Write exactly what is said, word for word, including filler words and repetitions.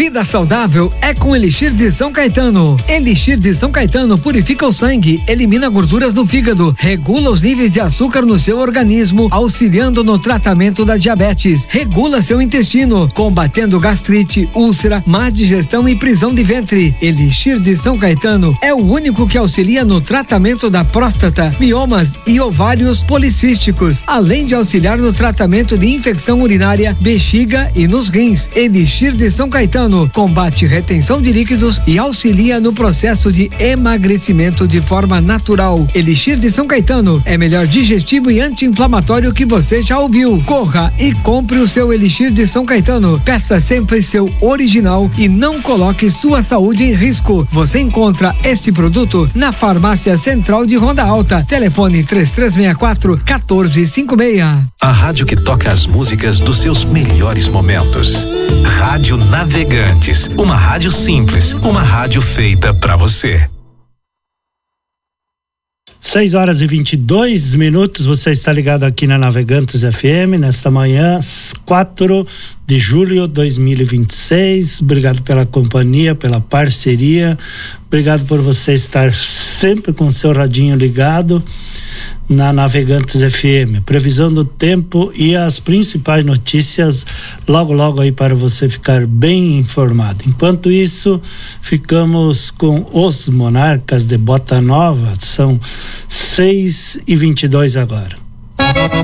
Vida saudável é com Elixir de São Caetano. Elixir de São Caetano purifica o sangue, elimina gorduras do fígado, regula os níveis de açúcar no seu organismo, auxiliando no tratamento da diabetes, regula seu intestino, combatendo gastrite, úlcera, má digestão e prisão de ventre. Elixir de São Caetano é o único que auxilia no tratamento da próstata, miomas e ovários policísticos, além de auxiliar no tratamento de infecção urinária, bexiga e nos rins. Elixir de São Caetano combate retenção de líquidos e auxilia no processo de emagrecimento de forma natural. Elixir de São Caetano é melhor digestivo e anti-inflamatório que você já ouviu. Corra e compre o seu Elixir de São Caetano. Peça sempre seu original e não coloque sua saúde em risco. Você encontra este produto na Farmácia Central de Ronda Alta. Telefone três três seis quatro, um quatro cinco seis. A rádio que toca as músicas dos seus melhores momentos. Rádio Navegantes, uma rádio simples, uma rádio feita pra você. seis horas e vinte e dois minutos, você está ligado aqui na Navegantes F M, nesta manhã, quatro de julho de dois mil e vinte e seis. Obrigado pela companhia, pela parceria, obrigado por você estar sempre com o seu radinho ligado na Navegantes F M. Previsão do tempo e as principais notícias logo logo aí para você ficar bem informado. Enquanto isso, ficamos com os Monarcas de Bota Nova. São seis e vinte e dois agora.